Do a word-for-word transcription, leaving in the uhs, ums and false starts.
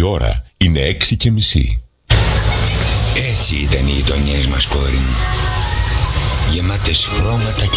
ώρα είναι έξι και μισή. Έτσι ήταν οι γειτονιές μας, κόρη μου. Γεμάτες χρώματα και